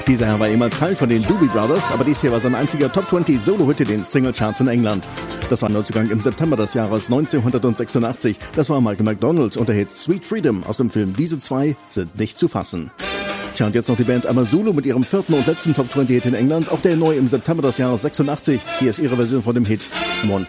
Dieser Herr war ehemals Teil von den Doobie Brothers, aber dies hier war sein einziger Top 20 Solo-Hit in den Singlecharts in England. Das war ein Neuzugang im September des Jahres 1986. Das war Michael McDonald und der Hit Sweet Freedom aus dem Film Diese zwei sind nicht zu fassen. Tja, und jetzt noch die Band Amazulu mit ihrem vierten und letzten Top 20 Hit in England, auch der neu im September des Jahres 86. Hier ist ihre Version von dem Hit Montreux.